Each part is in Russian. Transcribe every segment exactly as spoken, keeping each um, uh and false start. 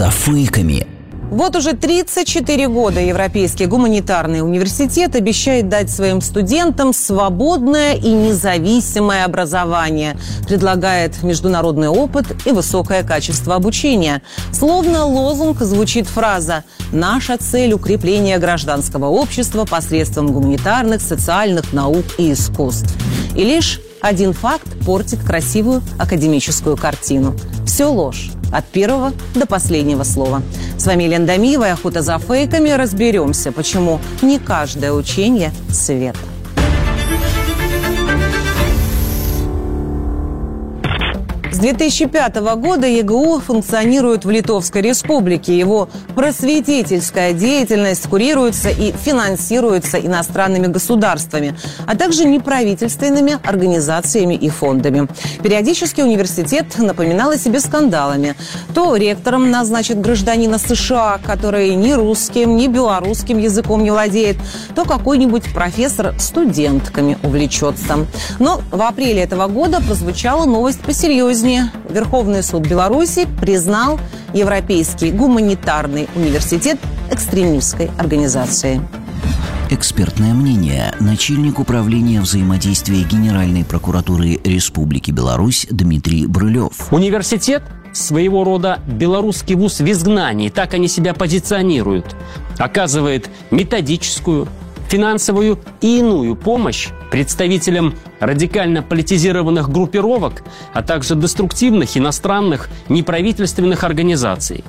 за фейками. Вот уже тридцать четыре года Европейский гуманитарный университет обещает дать своим студентам свободное и независимое образование, предлагает международный опыт и высокое качество обучения. Словно лозунг звучит фраза «Наша цель – укрепление гражданского общества посредством гуманитарных, социальных наук и искусств». И лишь один факт портит красивую академическую картину. Все ложь. От первого до последнего слова. С вами Елена Дамиева и «Охота за фейками». Разберемся, почему не каждое учение – свет. С две тысячи пятого года ЕГУ функционирует в Литовской Республике. Его просветительская деятельность курируется и финансируется иностранными государствами, а также неправительственными организациями и фондами. Периодически университет напоминал о себе скандалами. То ректором назначит гражданина США, который ни русским, ни белорусским языком не владеет, то какой-нибудь профессор студентками увлечется. Но в апреле этого года прозвучала новость посерьезнее. Верховный суд Беларуси признал Европейский гуманитарный университет экстремистской организацией. Экспертное мнение. Начальник управления взаимодействия Генеральной прокуратуры Республики Беларусь Дмитрий Брылев. Университет – своего рода белорусский вуз в изгнании, так они себя позиционируют. Оказывает методическую, финансовую и иную помощь представителям радикально политизированных группировок, а также деструктивных иностранных неправительственных организаций.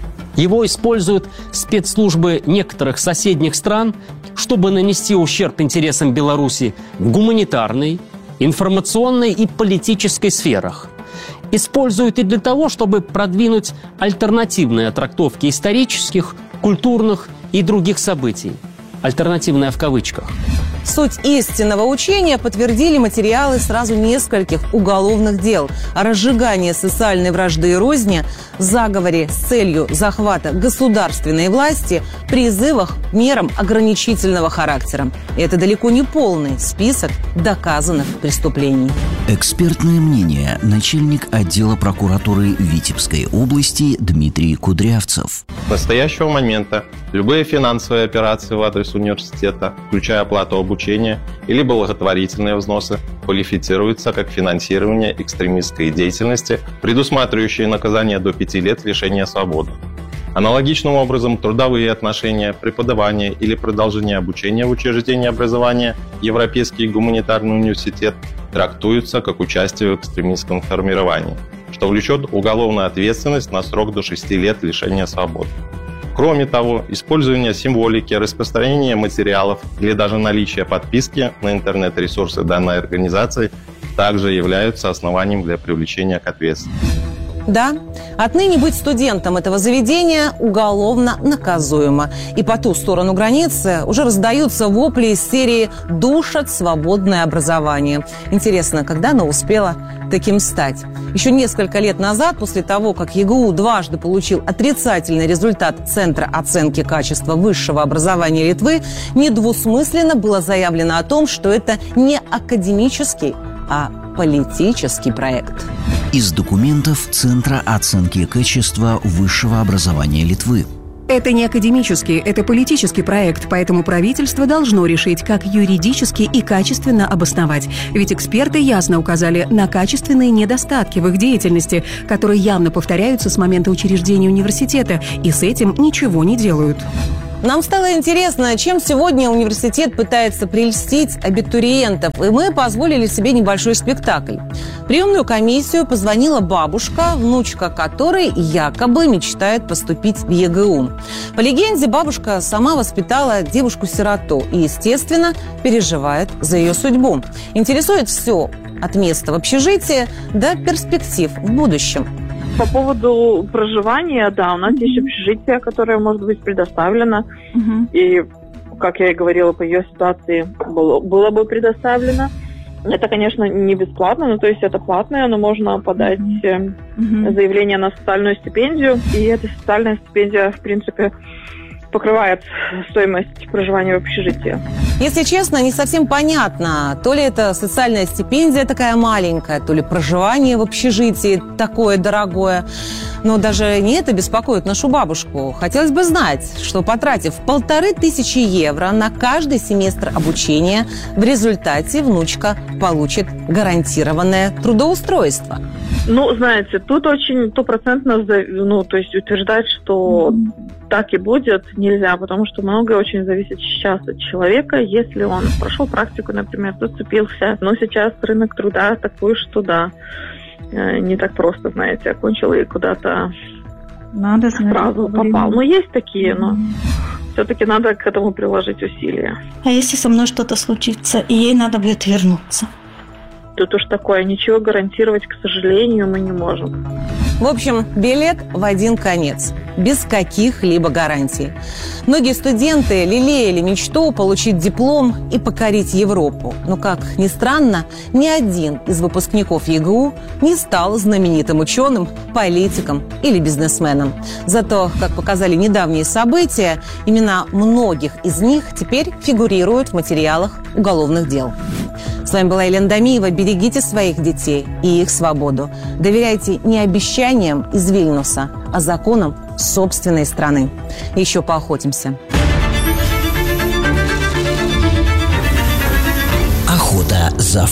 Его используют спецслужбы некоторых соседних стран, чтобы нанести ущерб интересам Беларуси в гуманитарной, информационной и политической сферах. Используют и для того, чтобы продвинуть альтернативные трактовки исторических, культурных и других событий. Альтернативная в кавычках. Суть истинного учения подтвердили материалы сразу нескольких уголовных дел о разжигании социальной вражды и розни, заговоре с целью захвата государственной власти, призывах к мерам ограничительного характера. И это далеко не полный список доказанных преступлений. Экспертное мнение. Начальник отдела прокуратуры Витебской области Дмитрий Кудрявцев. С настоящего момента любые финансовые операции в адрес университета, включая оплату обучения или благотворительные взносы, квалифицируются как финансирование экстремистской деятельности, предусматривающее наказание до пяти лет лишения свободы. Аналогичным образом трудовые отношения, преподавание или продолжение обучения в учреждении образования Европейский гуманитарный университет трактуются как участие в экстремистском формировании, что влечет уголовную ответственность на срок до шести лет лишения свободы. Кроме того, использование символики, распространение материалов или даже наличие подписки на интернет-ресурсы данной организации также являются основанием для привлечения к ответственности. Да, отныне быть студентом этого заведения уголовно наказуемо. И по ту сторону границы уже раздаются вопли из серии «Душат свободное образование». Интересно, когда оно успело таким стать? Еще несколько лет назад, после того, как ЕГУ дважды получил отрицательный результат Центра оценки качества высшего образования Литвы, недвусмысленно было заявлено о том, что это не академический, а политический проект. Из документов Центра оценки качества высшего образования Литвы. Это не академический, это политический проект, поэтому правительство должно решить, как юридически и качественно обосновать. Ведь эксперты ясно указали на качественные недостатки в их деятельности, которые явно повторяются с момента учреждения университета, и с этим ничего не делают. Нам стало интересно, чем сегодня университет пытается прельстить абитуриентов, и мы позволили себе небольшой спектакль. В приемную комиссию позвонила бабушка, внучка которой якобы мечтает поступить в ЕГУ. По легенде, бабушка сама воспитала девушку-сироту и, естественно, переживает за ее судьбу. Интересует все от места в общежитии до перспектив в будущем. По поводу проживания, да, у нас есть общежитие, которое может быть предоставлено. Uh-huh. И, как я и говорила, по ее ситуации было, было бы предоставлено. Это, конечно, не бесплатно, но то есть это платное, но можно подать uh-huh. заявление на социальную стипендию. И эта социальная стипендия, в принципе, покрывает стоимость проживания в общежитии. Если честно, не совсем понятно, то ли это социальная стипендия такая маленькая, то ли проживание в общежитии такое дорогое. Но даже не это беспокоит нашу бабушку. Хотелось бы знать, что, потратив полторы тысячи евро на каждый семестр обучения, в результате внучка получит гарантированное трудоустройство. Ну, знаете, тут очень стопроцентно, ну, то есть утверждать, что так и будет, нельзя, потому что многое очень зависит сейчас от человека. Если он прошел практику, например, зацепился, но сейчас рынок труда такой, что да, не так просто, знаете, окончил и куда-то надо сразу попал. Ну, есть такие, но все-таки надо к этому приложить усилия. А если со мной что-то случится, и ей надо будет вернуться? Тут уж такое, ничего гарантировать, к сожалению, мы не можем. В общем, билет в один конец, без каких-либо гарантий. Многие студенты лелеяли мечту получить диплом и покорить Европу. Но, как ни странно, ни один из выпускников ЕГУ не стал знаменитым ученым, политиком или бизнесменом. Зато, как показали недавние события, имена многих из них теперь фигурируют в материалах уголовных дел. С вами была Елена Домиева. Берегите своих детей и их свободу. Доверяйте не обещаниям из Вильнюса, а законам собственной страны. Еще поохотимся.